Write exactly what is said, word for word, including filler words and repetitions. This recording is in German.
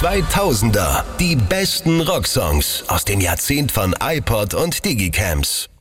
zweitausender. Die besten Rocksongs aus dem Jahrzehnt von iPod und Digicams.